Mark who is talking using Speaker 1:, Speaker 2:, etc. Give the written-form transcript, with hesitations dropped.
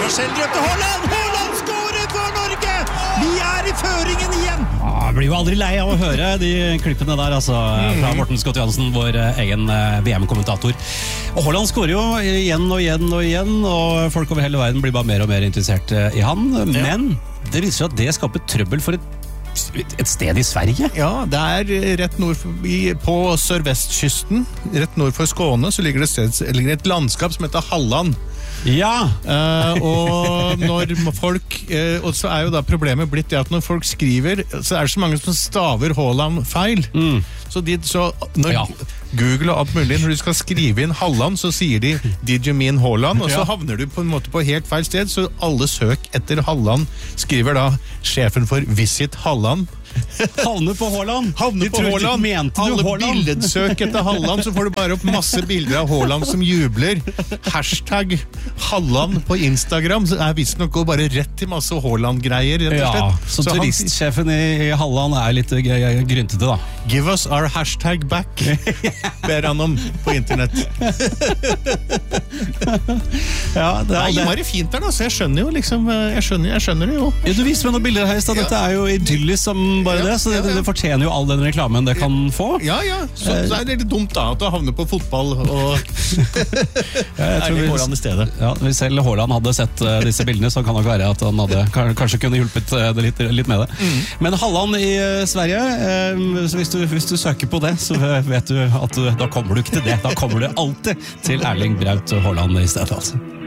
Speaker 1: Skjeldrup til Haaland! Haaland skårer for Norge! Vi i føringen igjen!
Speaker 2: Jeg blir jo aldri lei av å høre de klippene der, altså, fra Morten Scott Johansen, vår egen VM-kommentator. Og Haaland skårer jo igjen og igjen og igjen, og folk over hele verden blir bare mer og mer interessert i han. Men det viser seg at det skaper trøbbel for et sted i Sverige.
Speaker 1: Ja, det rett nord på sørvestkysten, rett nord for Skåne, så ligger det et landskap som heter Halland.
Speaker 2: Ja!
Speaker 1: Og når folk og så jo da problemet blitt det at når folk skriver, så det så mange som staver Haaland feil. Så når Google og alt mulig, når du skal skrive inn Halland, så sier de Did you mean Haaland? Og så havner du på en måte på helt feil sted, så alle søk etter Halland skriver da sjefen for Visit Halland.
Speaker 2: Havner på Haaland.
Speaker 1: Alle billedsøk etter Halland, så får du bare opp masse bilder av Haaland som jubler. Hashtag Halland på Instagram, så visst nok gå bare rett til masse Haaland-greier, rett og slett.
Speaker 2: Så turistsjefen i Halland litt gryntete da.
Speaker 1: Give us our hashtag back, ber han om på internett. Det innmari fint der da, så jeg skjønner jo liksom, jeg skjønner det jo.
Speaker 2: Ja, du viste meg noen bilder her, dette jo idyllisk som bare det, så det fortjener jo all den reklamen det kan få.
Speaker 1: Så det litt dumt da, at du havner på fotball og Haaland i stedet.
Speaker 2: Ja, hvis selv Haaland hadde sett disse bildene, så kan det være at han hadde kanskje kunne hjulpet det litt med det. Men Halland i Sverige, så hvis du søker på det, så vet du at da kommer du ikke til det. Da kommer du alltid til Erling Braut Haaland i stedet, altså.